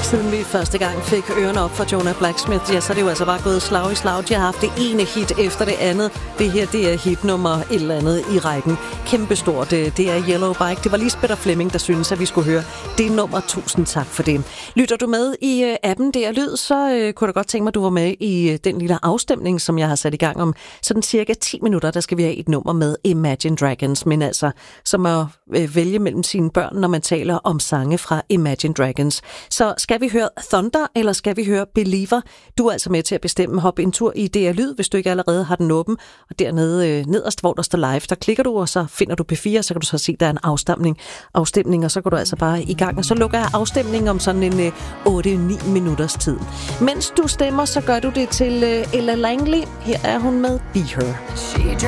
Siden vi første gang fik ørerne op for Jonah Blacksmith, ja, så er det jo altså bare gået slag i slag. De har haft det ene hit efter det andet. Det her, det er hit nummer et eller andet i rækken. Kæmpestort. Det er Yellow Bike. Det var Lisbeth og Flemming, der synes, at vi skulle høre det nummer. Tusind tak for det. Lytter du med i appen Der Lyd, så kunne du godt tænke mig, at du var med i den lille afstemning, som jeg har sat i gang om. Sådan cirka 10 minutter, der skal vi have et nummer med Imagine Dragons, men altså som at vælge mellem sine børn, når man taler om sange fra Imagine Dragons. Så skal vi høre Thunder, eller skal vi høre Believer? Du er altså med til at bestemme. Hop en tur i DR Lyd, hvis du ikke allerede har den åben. Og dernede nederst, hvor der står live, der klikker du, og så finder du P4, så kan du så se, der er en afstemning, og så går du altså bare i gang. Og så lukker jeg afstemningen om sådan en 8-9 minutters tid. Mens du stemmer, så gør du det til Ella Langley. Her er hun med Be Her.